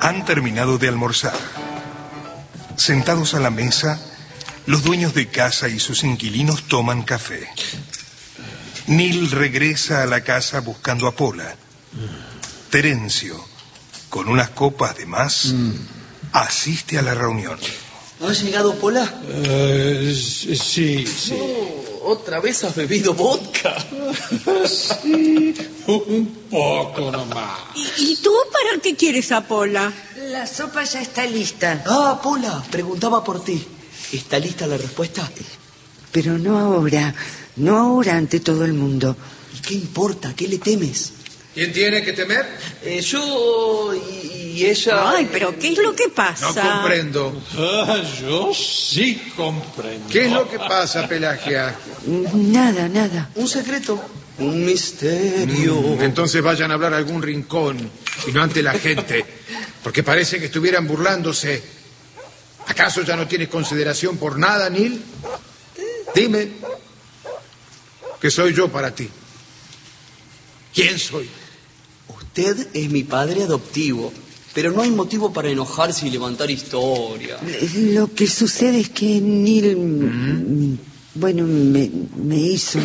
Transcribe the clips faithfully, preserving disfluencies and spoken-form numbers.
Han terminado de almorzar. Sentados a la mesa, los dueños de casa y sus inquilinos toman café. Neil regresa a la casa buscando a Pola. Terencio, con unas copas de más, mm. asiste a la reunión. ¿No ha llegado Pola? Uh, sí, sí. No, ¿otra vez has bebido vodka? Sí, un poco nomás. ¿Y, ¿Y tú para qué quieres a Pola? La sopa ya está lista. Ah, Pola, preguntaba por ti. ¿Está lista la respuesta? Pero no ahora, no ahora ante todo el mundo. ¿Y qué importa? ¿Qué le temes? ¿Quién tiene que temer? Eh, yo y, y ella... Ay, pero ¿qué es lo que pasa? No comprendo. Ah, yo sí comprendo. ¿Qué es lo que pasa, Pelagia? Nada, nada. Un secreto. Un misterio. Mm, entonces vayan a hablar a algún rincón y no ante la gente, porque parece que estuvieran burlándose. ¿Acaso ya no tienes consideración por nada, Neil? Dime, ¿qué soy yo para ti? ¿Quién soy? Usted es mi padre adoptivo, pero no hay motivo para enojarse y levantar historia. Lo que sucede es que Neil, mm. bueno, me, me hizo...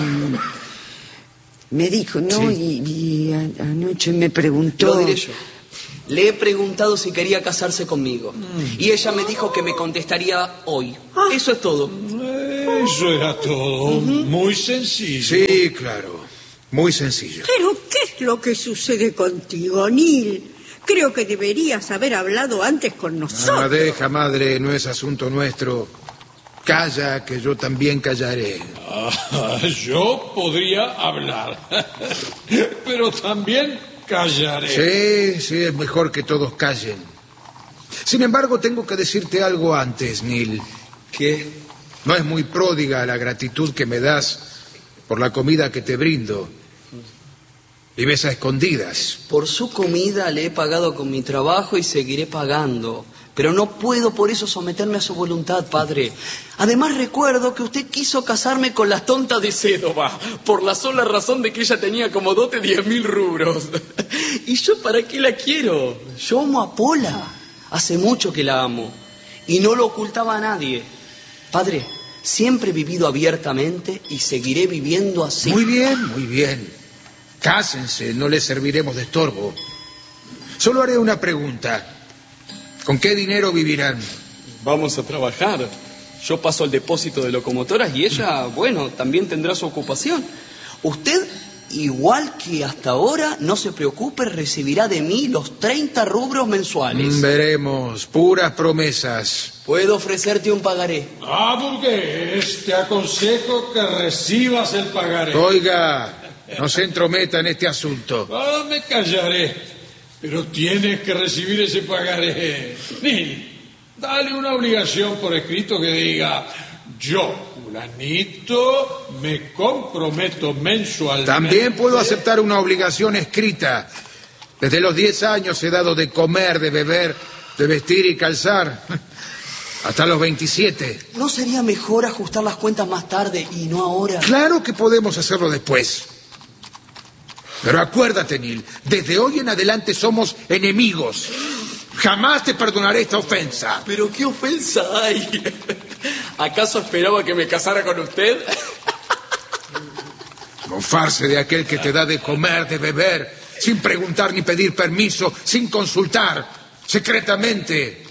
Me dijo, ¿no? Sí. Y, y a, anoche me preguntó... Lo diré yo. Le he preguntado si quería casarse conmigo. Mm. Y ella me dijo que me contestaría hoy. Ah. Eso es todo. Eso era todo. Uh-huh. Muy sencillo. Sí, claro. Muy sencillo. ¿Pero qué es lo que sucede contigo, Neil? Creo que deberías haber hablado antes con nosotros. Ah, deja, madre, no es asunto nuestro. Calla, que yo también callaré. Ah, yo podría hablar, pero también callaré. Sí, sí, es mejor que todos callen. Sin embargo, tengo que decirte algo antes, Neil. ¿Qué? No es muy pródiga la gratitud que me das por la comida que te brindo. Vives a escondidas. Por su comida le he pagado con mi trabajo y seguiré pagando. Pero no puedo por eso someterme a su voluntad, padre. Además recuerdo que usted quiso casarme con la tonta de Cédova, por la sola razón de que ella tenía como dote diez mil rubros. ¿Y yo para qué la quiero? Yo amo a Pola. Hace mucho que la amo. Y no lo ocultaba a nadie. Padre, siempre he vivido abiertamente y seguiré viviendo así. Muy bien, muy bien. Cásense, no les serviremos de estorbo. Solo haré una pregunta. ¿Con qué dinero vivirán? Vamos a trabajar. Yo paso al depósito de locomotoras y ella, bueno, también tendrá su ocupación. Usted, igual que hasta ahora, no se preocupe, recibirá de mí los treinta rubros mensuales. Veremos, puras promesas. Puedo ofrecerte un pagaré. Ah, burgués, te aconsejo que recibas el pagaré. Oiga, no se entrometa en este asunto. Ah, me callaré. Pero tienes que recibir ese pagaré. Neil, dale una obligación por escrito que diga: yo, fulanito, me comprometo mensualmente. También puedo aceptar una obligación escrita. Desde los diez años he dado de comer, de beber, de vestir y calzar. Hasta los veintisiete. ¿No sería mejor ajustar las cuentas más tarde y no ahora? Claro que podemos hacerlo después. Pero acuérdate, Neil, desde hoy en adelante somos enemigos. Jamás te perdonaré esta ofensa. ¿Pero qué ofensa hay? ¿Acaso esperaba que me casara con usted? Mofarse de aquel que te da de comer, de beber, sin preguntar ni pedir permiso, sin consultar, secretamente.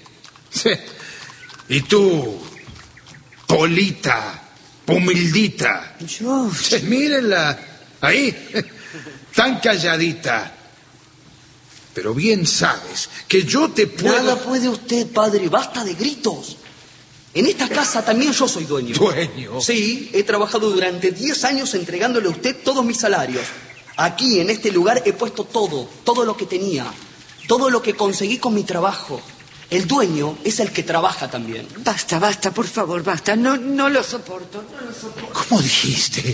Y tú, Polita, humildita. Yo... Mírenla, ahí... tan calladita. Pero bien sabes que yo te puedo... Nada puede usted, padre. Basta de gritos. En esta casa también yo soy dueño. ¿Dueño? Sí, he trabajado durante diez años entregándole a usted todos mis salarios. Aquí, en este lugar, he puesto todo, todo lo que tenía, todo lo que conseguí con mi trabajo. El dueño es el que trabaja también. Basta, basta, por favor, basta. No, no lo soporto, no lo soporto. ¿Cómo dijiste?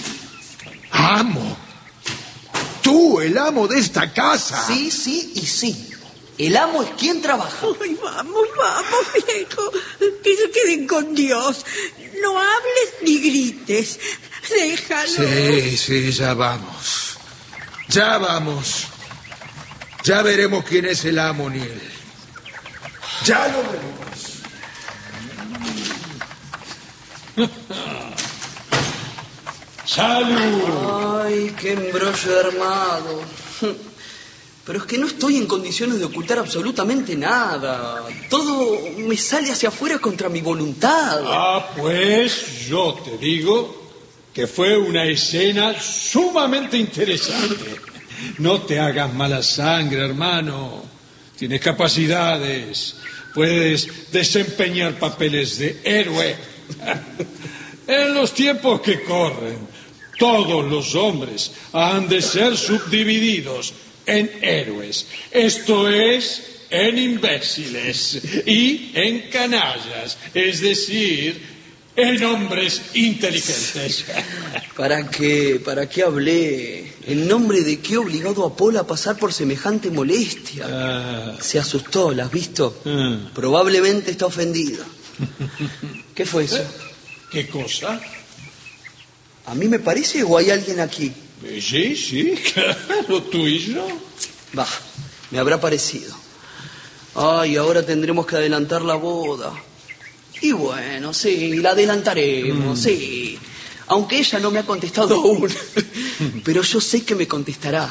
Amo. Tú, el amo de esta casa. Sí, sí y sí. El amo es quien trabaja. Ay, vamos, vamos, viejo. Que se queden con Dios. No hables ni grites. Déjalo. Sí, sí, ya vamos. Ya vamos. Ya veremos quién es el amo, Neil. Ya lo veremos. ¡Salud! Ay, qué embrollo armado. Pero es que no estoy en condiciones de ocultar absolutamente nada. Todo me sale hacia afuera contra mi voluntad. Ah, pues yo te digo que fue una escena sumamente interesante. No te hagas mala sangre, hermano. Tienes capacidades. Puedes desempeñar papeles de héroe. En los tiempos que corren, todos los hombres han de ser subdivididos en héroes, esto es, en imbéciles y en canallas, es decir, en hombres inteligentes. ¿Para qué? ¿Para qué hablé? ¿En nombre de qué he obligado a Paul a pasar por semejante molestia? Ah. Se asustó, ¿la has visto? Ah. Probablemente está ofendida. ¿Qué fue eso? ¿Qué cosa? ¿A mí me parece o hay alguien aquí? Sí, sí, claro, tú y yo. Bah, me habrá parecido. Ay, ahora tendremos que adelantar la boda. Y bueno, sí, la adelantaremos, mm. sí. Aunque ella no me ha contestado aún. Pero yo sé que me contestará.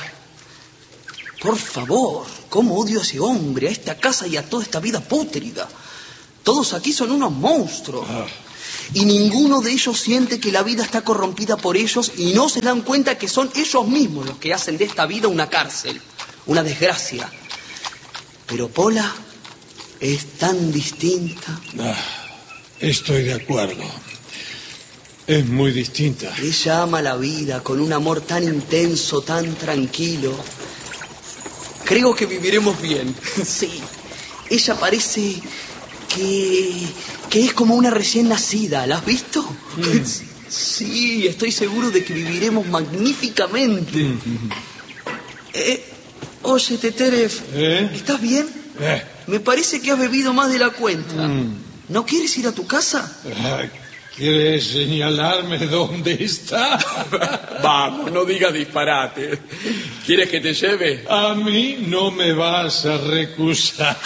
Por favor, cómo odio a ese hombre, a esta casa y a toda esta vida pútrida. Todos aquí son unos monstruos. Ah. Y ninguno de ellos siente que la vida está corrompida por ellos y no se dan cuenta que son ellos mismos los que hacen de esta vida una cárcel, una desgracia. Pero Pola es tan distinta. Ah, estoy de acuerdo. Es muy distinta. Ella ama la vida con un amor tan intenso, tan tranquilo. Creo que viviremos bien. Sí. Ella parece que, que es como una recién nacida. ¿La has visto? Mm. Sí, estoy seguro de que viviremos magníficamente. Mm. Eh, oye, Teteref, ¿Eh? ¿estás bien? Eh. Me parece que has bebido más de la cuenta. Mm. ¿No quieres ir a tu casa? ¿Quieres señalarme dónde está? Vamos, no digas disparate. ¿Quieres que te lleve? A mí no me vas a recusar.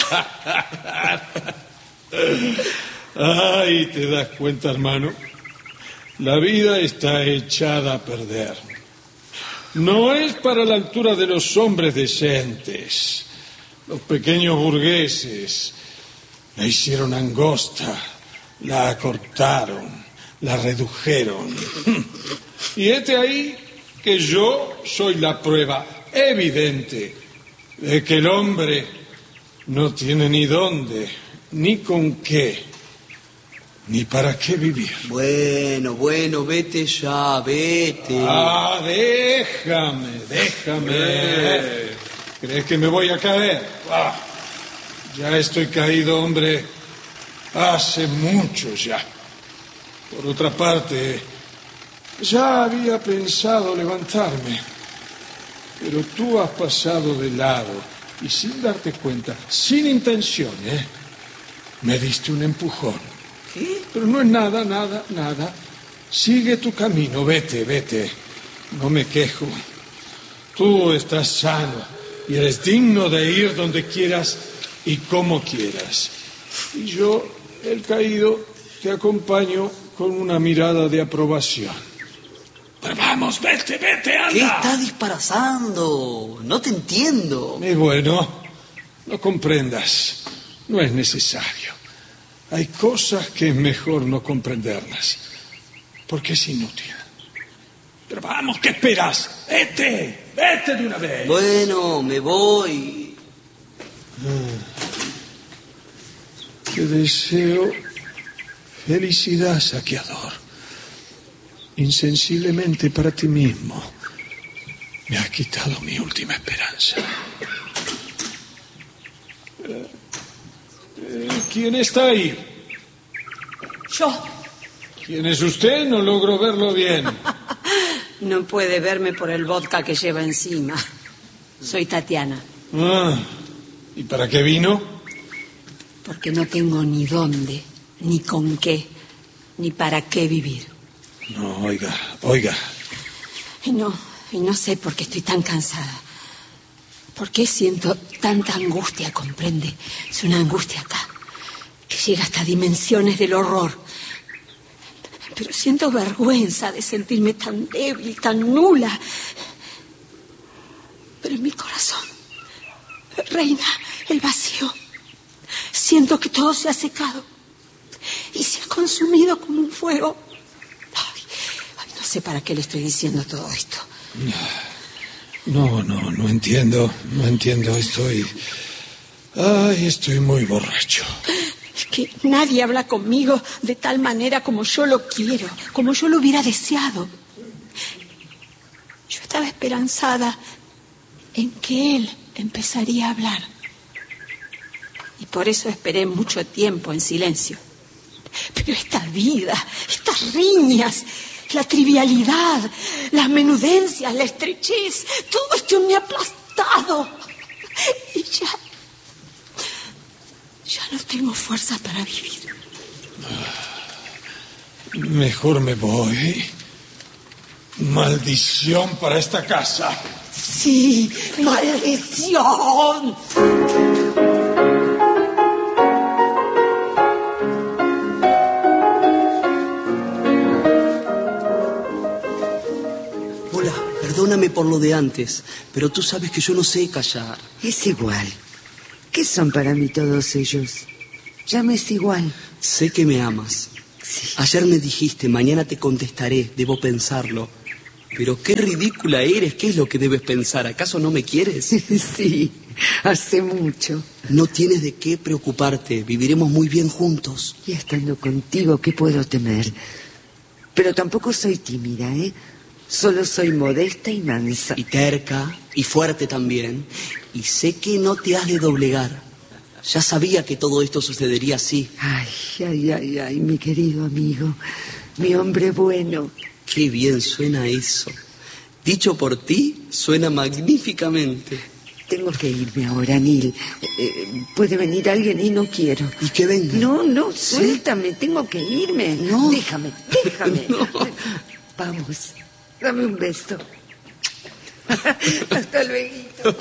Ay, ¿te das cuenta, hermano? La vida está echada a perder. No es para la altura de los hombres decentes. Los pequeños burgueses la hicieron angosta, la acortaron, la redujeron. Y este ahí que yo soy la prueba evidente de que el hombre no tiene ni dónde, ni con qué, ni para qué vivir. Bueno, bueno, vete ya, vete. Ah, déjame, déjame. Eh. ¿Crees que me voy a caer? Ah, ya estoy caído, hombre, hace mucho ya. Por otra parte, ya había pensado levantarme, pero tú has pasado de lado y sin darte cuenta, sin intención, ¿eh? Me diste un empujón. ¿Qué? Pero no es nada, nada, nada. Sigue tu camino, vete, vete. No me quejo. Tú estás sano y eres digno de ir donde quieras y como quieras. Y yo, el caído, te acompaño con una mirada de aprobación. Pero vamos, vete, vete, anda. ¿Qué estás disparazando? No te entiendo. Y bueno, no comprendas. No es necesario. Hay cosas que es mejor no comprenderlas, porque es inútil. Pero vamos, ¿qué esperas? ¡Vete! ¡Vete de una vez! Bueno, me voy. Ah, te deseo felicidad, saqueador. Insensiblemente para ti mismo me has quitado mi última esperanza. Eh, eh, ¿Quién está ahí? Yo. ¿Quién es usted? No logro verlo bien. No puede verme por el vodka que lleva encima. Soy Tatiana. Ah, ¿y para qué vino? Porque no tengo ni dónde, ni con qué, ni para qué vivir. No, oiga, oiga. Y no, y no sé por qué estoy tan cansada. ¿Por qué siento tanta angustia, comprende? Es una angustia acá, que llega hasta dimensiones del horror. Pero siento vergüenza de sentirme tan débil, tan nula. Pero en mi corazón reina el vacío. Siento que todo se ha secado y se ha consumido como un fuego. Ay, ay, no sé para qué le estoy diciendo todo esto. No, no, no entiendo, no entiendo, estoy... Ay, estoy muy borracho. Es que nadie habla conmigo de tal manera como yo lo quiero, como yo lo hubiera deseado. Yo estaba esperanzada en que él empezaría a hablar. Y por eso esperé mucho tiempo en silencio. Pero esta vida, estas riñas, la trivialidad, las menudencias, la estrechez, todo esto me ha aplastado. Y ya, ya no tengo fuerza para vivir. Mejor me voy. Maldición para esta casa. Sí, maldición. Perdóname por lo de antes, pero tú sabes que yo no sé callar. Es igual. ¿Qué son para mí todos ellos? Ya me es igual. Sé que me amas. Sí. Ayer me dijiste, mañana te contestaré, debo pensarlo. Pero qué ridícula eres, ¿qué es lo que debes pensar? ¿Acaso no me quieres? Sí, hace mucho. No tienes de qué preocuparte, viviremos muy bien juntos. Y estando contigo, ¿qué puedo temer? Pero tampoco soy tímida, ¿eh? Solo soy modesta y mansa. Y terca, y fuerte también. Y sé que no te has de doblegar. Ya sabía que todo esto sucedería así. Ay, ay, ay, ay, mi querido amigo. Mi hombre bueno. Qué bien suena eso. Dicho por ti, suena magníficamente. Tengo que irme ahora, Neil. Eh, puede venir alguien y no quiero. ¿Y que venga? No, no, suéltame. Tengo que irme. No. Déjame, déjame. No. Vamos. Dame un beso. Hasta luego.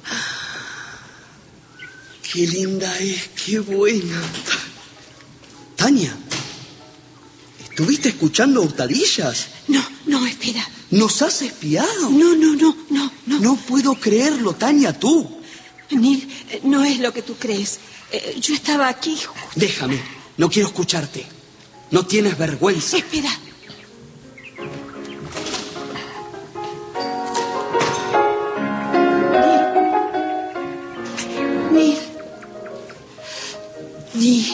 Qué linda es, qué buena. Tania, ¿estuviste escuchando hurtadillas? No, no, espera. ¿Nos has espiado? No, no, no, no, no. No puedo creerlo, Tania, tú. Neil, no es lo que tú crees. Eh, yo estaba aquí. Déjame, no quiero escucharte. No tienes vergüenza. Espera. Neil. Neil.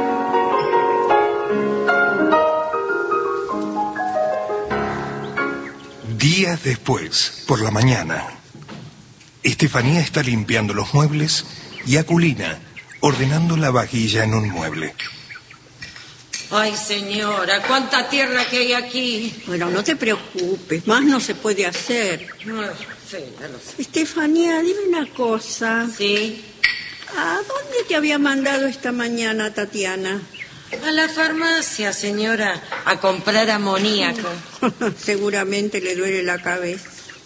Días después, por la mañana, Estefanía está limpiando los muebles y Aculina ordenando la vajilla en un mueble. Ay, señora, cuánta tierra que hay aquí. Bueno, no te preocupes, más no se puede hacer. Ah, sí, ya lo sé. Estefanía, dime una cosa. Sí, ¿A dónde te había mandado esta mañana, Tatiana? a la farmacia, señora, a comprar amoníaco. Seguramente le duele la cabeza.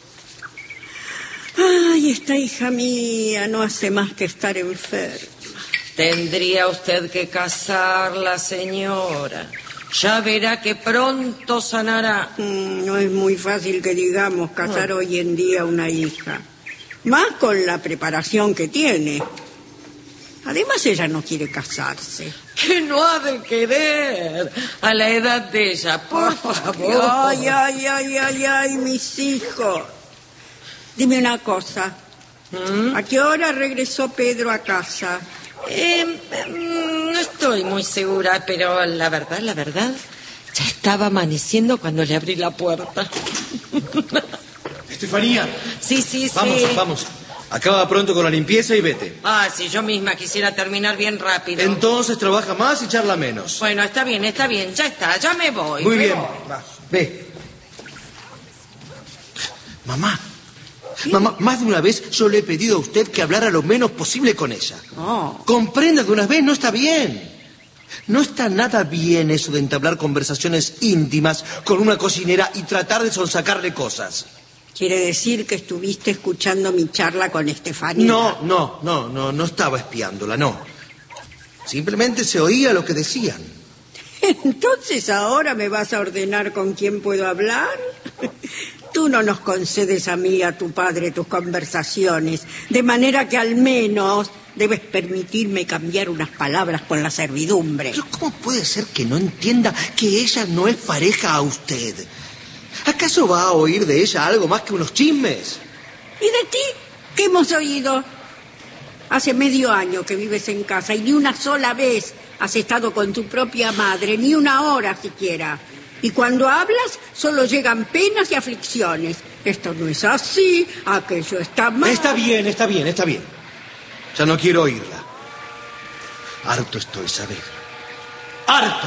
Ay, esta hija mía no hace más que estar enferma. Tendría usted que casarla, señora. Ya verá que pronto sanará. Mm, No es muy fácil que digamos casar hoy en día una hija. Más con la preparación que tiene. Además, ella no quiere casarse. Que no ha de querer a la edad de ella, por favor. Ay, ay, ay, ay, ay, mis hijos. Dime una cosa. ¿Mm? ¿A qué hora regresó Pedro a casa? Eh, mm, no estoy muy segura, pero la verdad, la verdad, ya estaba amaneciendo cuando le abrí la puerta. Estefanía, Sí, sí, sí. vamos, vamos. Acaba pronto con la limpieza y vete. Ah, si yo misma quisiera terminar bien rápido. Entonces trabaja más y charla menos. Bueno, está bien, está bien, ya está, ya me voy. Muy me bien. voy. Va, ve. Mamá, mamá, más de una vez yo le he pedido a usted que hablara lo menos posible con ella. Oh. Comprenda de una vez, no está bien. No está nada bien eso de entablar conversaciones íntimas con una cocinera y tratar de sonsacarle cosas. ¿Quiere decir que estuviste escuchando mi charla con Estefanía? No, no, no, no, no estaba espiándola, no. Simplemente se oía lo que decían. Entonces ahora me vas a ordenar con quién puedo hablar. Tú no nos concedes a mí y a tu padre tus conversaciones, de manera que al menos debes permitirme cambiar unas palabras con la servidumbre. Pero ¿cómo puede ser que no entienda que ella no es pareja a usted? ¿Acaso va a oír de ella algo más que unos chismes? ¿Y de ti? ¿Qué hemos oído? Hace medio año que vives en casa y ni una sola vez has estado con tu propia madre, ni una hora siquiera. Y cuando hablas, solo llegan penas y aflicciones. Esto no es así, aquello está mal. Está bien, está bien, está bien. Ya no quiero oírla. Harto estoy, ¿sabes? ¡Harto!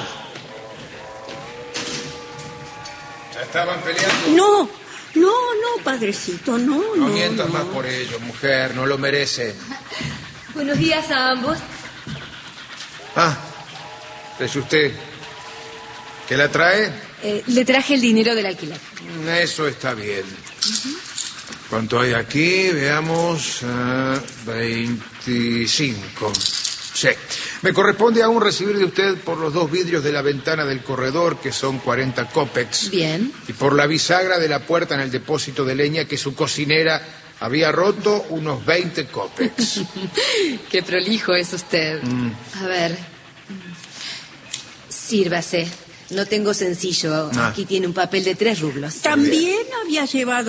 ¿Ya estaban peleando? No, no, no, padrecito, no, no. No mientas no. más por ellos, mujer, no lo merecen. Buenos días a ambos. Ah, es usted. ¿Qué la trae? Eh, le traje el dinero del alquiler. Eso está bien. ¿Cuánto hay aquí? Veamos. Uh, veinticinco. Sí. Me corresponde aún recibir de usted por los dos vidrios de la ventana del corredor, que son cuarenta cópex. Bien. Y por la bisagra de la puerta en el depósito de leña que su cocinera había roto, unos veinte cópex. Qué prolijo es usted. Mm. A ver. Sírvase. No tengo sencillo. Ah. Aquí tiene un papel de tres rublos. También había llevado